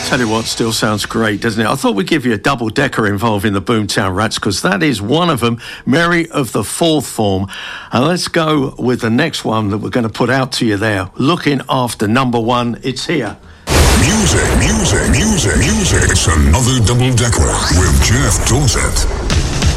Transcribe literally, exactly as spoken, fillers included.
Tell you what, still sounds great, doesn't it? I thought we'd give you a double-decker involving the Boomtown Rats, because that is one of them, Mary of the Fourth Form. And let's go with the next one that we're going to put out to you there. Looking after number one, it's here. Music, music, music, music. It's another double-decker with Jeff Dorset.